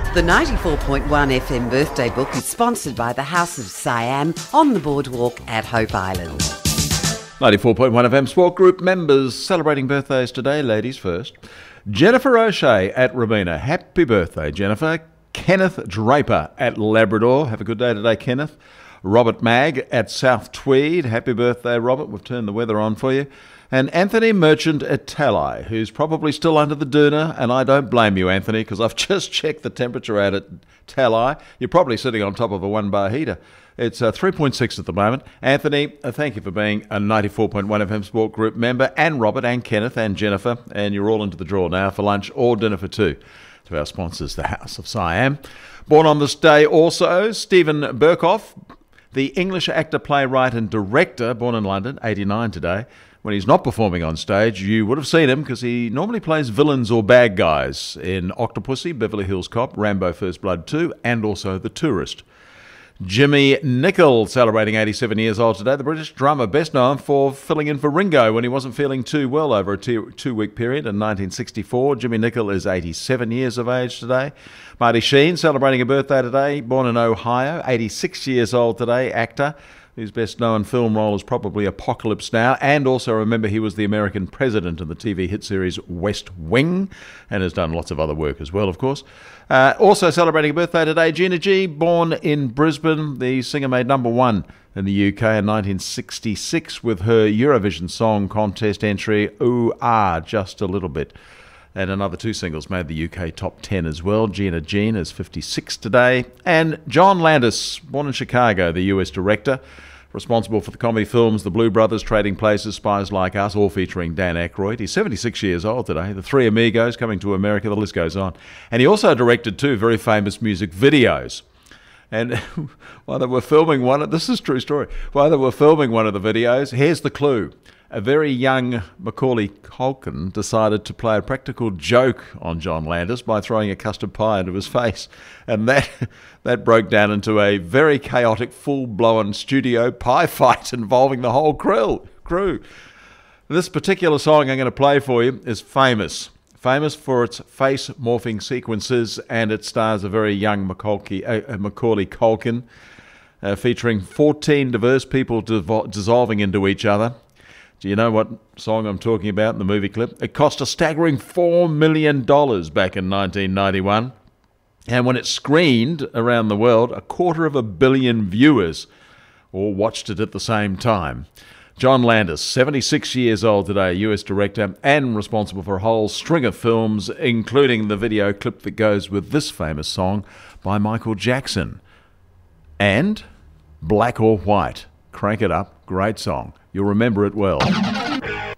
The 94.1 FM birthday book is sponsored by the House of Siam on the boardwalk at Hope Island. 94.1 FM Sport Group members celebrating birthdays today. Ladies first. Jennifer O'Shea at Robina. Happy birthday, Jennifer. Kenneth Draper at Labrador. Have a good day today, Kenneth. Robert Magg at South Tweed. Happy birthday, Robert. We've turned the weather on for you. And Anthony Merchant at Talai, who's probably still under the doona, and I don't blame you, Anthony, because I've just checked the temperature out at Talai. You're probably sitting on top of a one-bar heater. It's 3.6 at the moment. Anthony, thank you for being a 94.1 FM Sport Group member, and Robert and Kenneth and Jennifer, and you're all into the draw now for lunch or dinner for two. To our sponsors, the House of Siam. Born on this day also, Stephen Burkoff, the English actor, playwright and director, born in London, 89 today. When he's not performing on stage, you would have seen him because he normally plays villains or bad guys in Octopussy, Beverly Hills Cop, Rambo First Blood 2, and also The Tourist. Jimmy Nicol, celebrating 87 years old today, the British drummer, best known for filling in for Ringo when he wasn't feeling too well over a two-week period in 1964. Jimmy Nicol is 87 years of age today. Marty Sheen, celebrating a birthday today, born in Ohio, 86 years old today, actor, whose best-known film role is probably Apocalypse Now, and also remember he was the American president in the TV hit series West Wing, and has done lots of other work as well, of course. Also celebrating a birthday today, Gina G, born in Brisbane. The singer made #1 in the UK in 1966 with her Eurovision Song Contest entry, Ooh Ah, Just a Little Bit. And another two singles made the UK top 10 as well. Gina Jean is 56 today. And John Landis, born in Chicago, the US director, responsible for the comedy films The Blue Brothers, Trading Places, Spies Like Us, all featuring Dan Aykroyd. He's 76 years old today. The Three Amigos, Coming to America, the list goes on. And he also directed two very famous music videos. And while they were filming this is a true story, while they were filming one of the videos, here's the clue. A very young Macaulay Culkin decided to play a practical joke on John Landis by throwing a custard pie into his face. And that broke down into a very chaotic, full-blown studio pie fight involving the whole crew. This particular song I'm going to play for you is famous. Famous for its face-morphing sequences, and it stars a very young Macaulay Culkin, featuring 14 diverse people dissolving into each other. Do you know what song I'm talking about in the movie clip? It cost a staggering $4 million back in 1991. And when it screened around the world, 250 million viewers all watched it at the same time. John Landis, 76 years old today, US director and responsible for a whole string of films, including the video clip that goes with this famous song by Michael Jackson. And Black or White. Crank it up. Great song. You'll remember it well.